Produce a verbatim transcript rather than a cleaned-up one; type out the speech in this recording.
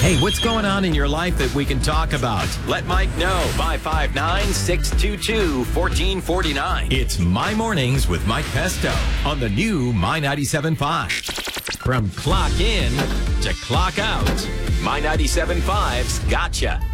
Hey, what's going on in your life that we can talk about? Let Mike know. five five nine, six two two, one four four nine. It's My Mornings with Mike Pesto on the new My ninety-seven point five. From clock in to clock out, My ninety-seven point five's Gotcha.